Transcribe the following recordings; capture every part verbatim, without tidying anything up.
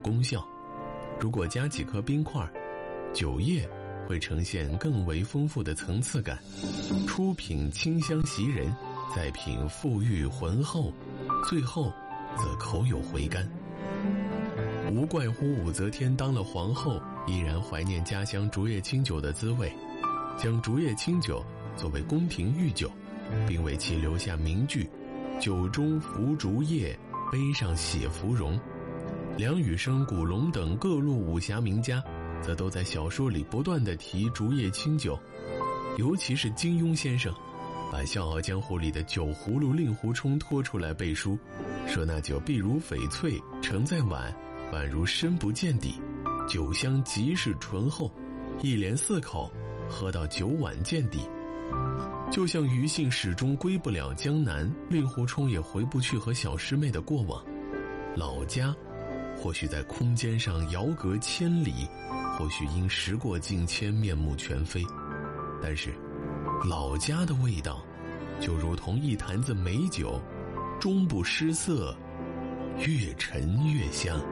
功效。如果加几颗冰块，酒液会呈现更为丰富的层次感，初品清香袭人，再品馥郁浑厚，最后则口有回甘。无怪乎武则天当了皇后，依然怀念家乡竹叶青酒的滋味，将竹叶青酒作为宫廷御酒，并为其留下名句酒中伏竹叶，杯上写芙蓉。梁羽生、古龙等各路武侠名家则都在小说里不断地提竹叶青酒，尤其是金庸先生把《笑傲江湖》里的酒葫芦令狐冲拖出来背书，说那酒碧如翡翠，盛在碗，宛如深不见底，酒香极是醇厚，一连四口喝到酒碗见底。就像余姓始终归不了江南，令狐冲也回不去和小师妹的过往。老家或许在空间上遥隔千里，或许因时过境迁面目全非，但是老家的味道就如同一坛子美酒，终不失色，越陈越香。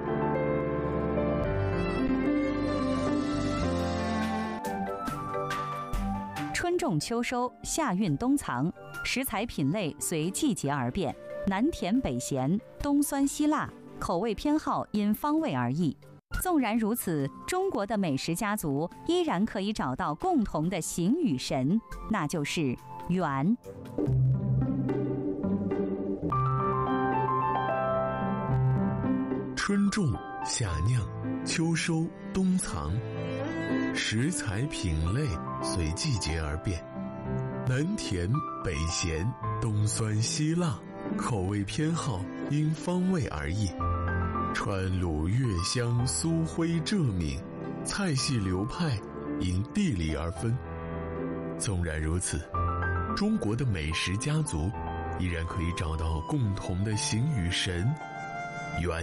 春种秋收，夏运冬藏，食材品类随季节而变，南甜北咸，东酸西辣，口味偏好因方位而异。纵然如此，中国的美食家族依然可以找到共同的形与神，那就是缘。 春种，夏酿，秋收，冬藏，食材品类随季节而变，南甜北咸，东酸西辣，口味偏好因方位而异。川鲁粤湘苏徽浙闽，菜系流派因地理而分。纵然如此，中国的美食家族依然可以找到共同的形与神，圆。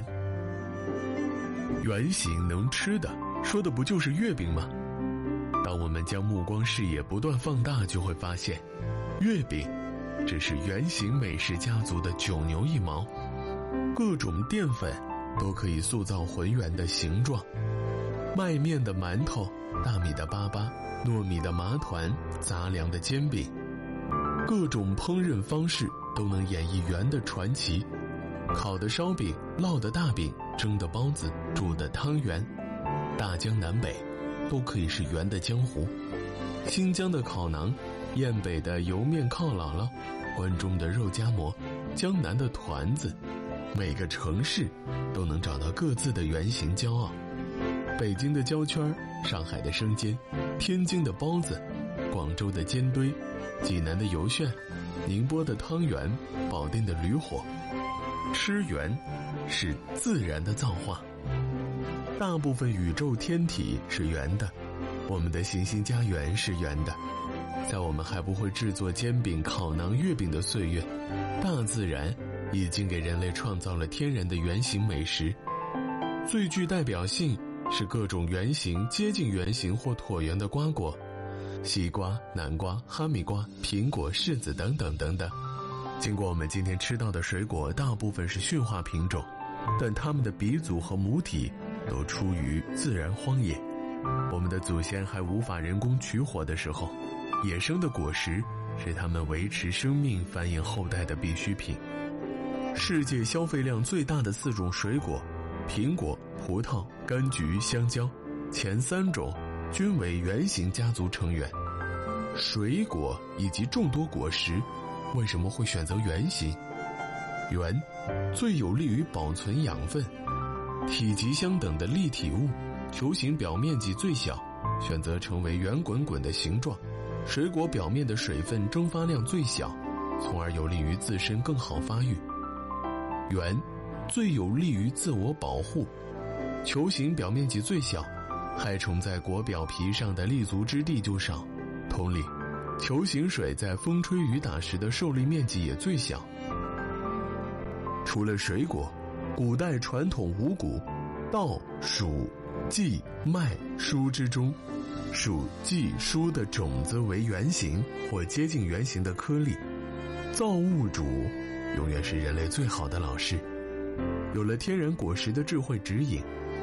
圆形能吃的，说的不就是月饼吗？当我们将目光视野不断放大，就会发现，月饼只是圆形美食家族的九牛一毛，各种淀粉都可以塑造浑圆的形状，麦面的馒头，大米的粑粑，糯米的麻团，杂粮的煎饼，各种烹饪方式都能演绎圆的传奇。烤的烧饼，烙的大饼，蒸的包子，煮的汤圆，大江南北都可以是圆的江湖。新疆的烤馕，燕北的油面靠姥姥，关中的肉夹馍，江南的团子，每个城市都能找到各自的圆形骄傲。北京的焦圈，上海的生煎，天津的包子，广州的煎堆，济南的油旋，宁波的汤圆，保定的驴火。吃圆是自然的造化，大部分宇宙天体是圆的，我们的行星家园是圆的。在我们还不会制作煎饼、烤馕、月饼的岁月，大自然已经给人类创造了天然的圆形美食。最具代表性是各种圆形、接近圆形或椭圆的瓜果，西瓜、南瓜、哈密瓜、苹果、柿子等等等等。经过我们今天吃到的水果大部分是驯化品种，但它们的鼻祖和母体都出于自然荒野。我们的祖先还无法人工取火的时候，野生的果实是他们维持生命、繁衍后代的必需品。世界消费量最大的四种水果，苹果、葡萄、柑橘、香蕉，前三种均为圆形家族成员。水果以及众多果实为什么会选择圆形？圆最有利于保存养分，体积相等的立体物，球形表面积最小，选择成为圆滚滚的形状。水果表面的水分蒸发量最小，从而有利于自身更好发育。圆最有利于自我保护，球形表面积最小，害虫在果表皮上的立足之地就少。同理，球形水在风吹雨打时的受力面积也最小。除了水果，古代传统五谷稻、黍、稷、麦、菽之中，黍、稷、菽的种子为圆形或接近圆形的颗粒。造物主永远是人类最好的老师。有了天然果实的智慧指引，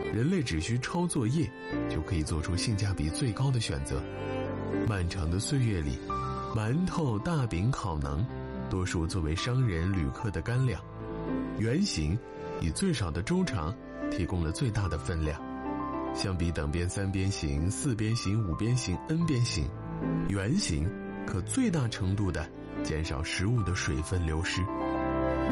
人类只需抄作业，就可以做出性价比最高的选择。漫长的岁月里，馒头、大饼、烤馕，多数作为商人、旅客的干粮。圆形以最少的周长，提供了最大的分量。相比等边三边形、四边形、五边形、N 边形，圆形可最大程度地减少食物的水分流失。